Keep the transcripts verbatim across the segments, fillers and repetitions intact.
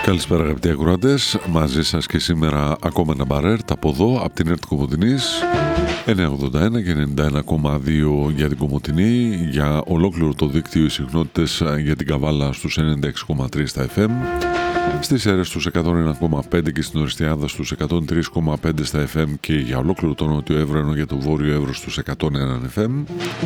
Καλησπέρα αγαπητοί ακροατές, μαζί σας και σήμερα ακόμα ένα μπαρέρτ από εδώ, από την ΕΡΤ Κομοτηνής εννιακόσια ογδόντα ένα και ενενήντα ένα κόμμα δύο για την Κομοτηνή, για ολόκληρο το δίκτυο οι συχνότητες για την Καβάλα στους ενενήντα έξι κόμμα τρία στα εφ εμ, στις Σέρρες στους εκατόν ένα κόμμα πέντε και στην Οριστιάδα στους εκατόν τρία κόμμα πέντε στα εφ εμ και για ολόκληρο το Νότιο Εύρο, ενώ για το Βόρειο Εύρο στους εκατόν ένα εφ εμ.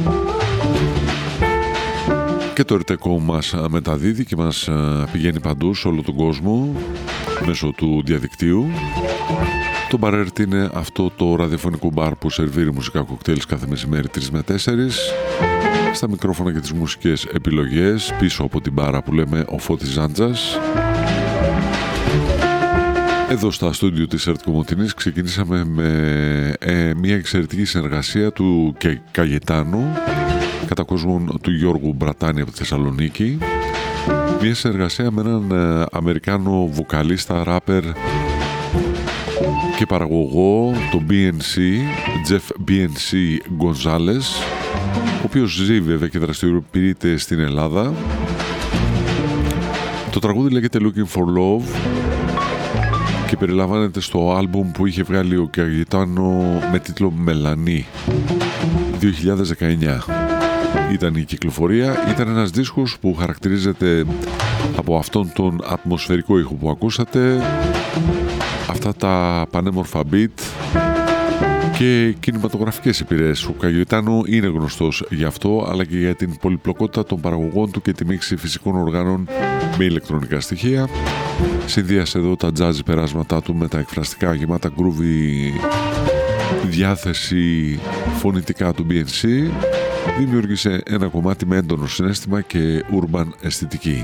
Και το ΕΡΤΕΚΟ μας μεταδίδει και μας πηγαίνει παντού σε όλο τον κόσμο μέσω του διαδικτύου. Το μπαρέρτ είναι αυτό το ραδιοφωνικό μπαρ που σερβίρει μουσικά κοκτέιλς κάθε μεσημέρι τρεις με τέσσερις. Στα μικρόφωνα και τις μουσικές επιλογές πίσω από την μπάρα που λέμε ο Φώτης Ζάντζας. Εδώ στα στούντιο της ΕΡΤ Κομοτηνής ξεκινήσαμε με ε, μια εξαιρετική συνεργασία του και Καγετάνου κατά κόσμον του Γιώργου Μπρατάνη από τη Θεσσαλονίκη. Μια συνεργασία με έναν ε, Αμερικάνο βουκαλίστα, ράπερ και παραγωγό, το μπι εν σι, Jeff μπι εν σι Gonzalez, ο οποίος ζει βέβαια και δραστηριοποιείται στην Ελλάδα. Το τραγούδι λέγεται Looking for Love και περιλαμβάνεται στο άλμπουμ που είχε βγάλει ο Καγετάνο με τίτλο Μελανή δύο χιλιάδες δεκαεννιά. Ήταν η κυκλοφορία, ήταν ένας δίσκος που χαρακτηρίζεται από αυτόν τον ατμοσφαιρικό ήχο που ακούσατε, αυτά τα πανέμορφα beat και κινηματογραφικές επιρροές. Ο Καγετάνο είναι γνωστός γι' αυτό, αλλά και για την πολυπλοκότητα των παραγωγών του και τη μίξη φυσικών οργάνων με ηλεκτρονικά στοιχεία. Συνδύασε εδώ τα jazz περάσματά του με τα εκφραστικά γεμάτα groovy διάθεση φωνητικά του μπι εν σι. Δημιούργησε ένα κομμάτι με έντονο συναίσθημα και urban αισθητική.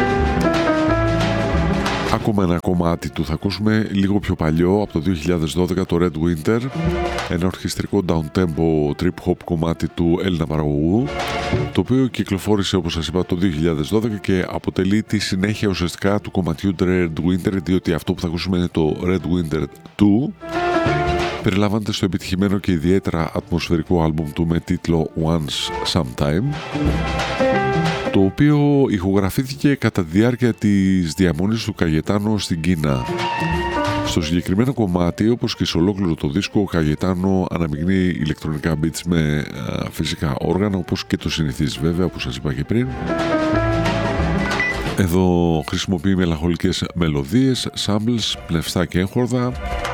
Ακόμα ένα κομμάτι του θα ακούσουμε λίγο πιο παλιό, από το δύο χιλιάδες δώδεκα, το Red Winter, ένα ορχιστρικό down-tempo trip-hop κομμάτι του Έλληνα παραγωγού, το οποίο κυκλοφόρησε όπως σας είπα το δύο χιλιάδες δώδεκα και αποτελεί τη συνέχεια ουσιαστικά του κομματιού Red Winter, διότι αυτό που θα ακούσουμε είναι το Red Winter δύο. Περιλαμβάνεται στο επιτυχημένο και ιδιαίτερα ατμοσφαιρικό άλμπουμ του με τίτλο Once Sometime, το οποίο ηχογραφήθηκε κατά τη διάρκεια της διαμονής του Καγετάνο στην Κίνα. Στο συγκεκριμένο κομμάτι, όπως και σε ολόκληρο το δίσκο, ο Καγετάνο αναμειγνύει ηλεκτρονικά beats με α, φυσικά όργανα, όπως και το συνηθίζει βέβαια, όπως σας είπα και πριν. Εδώ χρησιμοποιεί μελαγχολικές μελωδίες, samples, πνευστά και έγχορδα,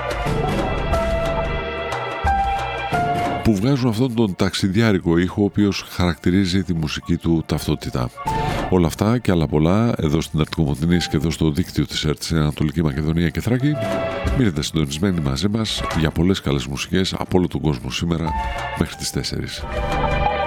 που βγάζουν αυτόν τον ταξιδιάρικο ήχο ο οποίος χαρακτηρίζει τη μουσική του ταυτότητα. Όλα αυτά και άλλα πολλά εδώ στην ΕΡΤ Κομοτηνής και εδώ στο δίκτυο της ΕΡΤ στην Ανατολική Μακεδονία και Θράκη. Μείνετε συντονισμένοι μαζί μας για πολλές καλές μουσικές από όλο τον κόσμο σήμερα μέχρι τις τέσσερις.